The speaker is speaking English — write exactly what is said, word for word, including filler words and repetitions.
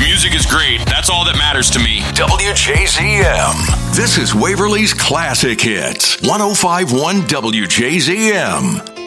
music is great. That's all that matters to me. W J Z M. This is Waverly's Classic Hits. one oh five point one W J Z M.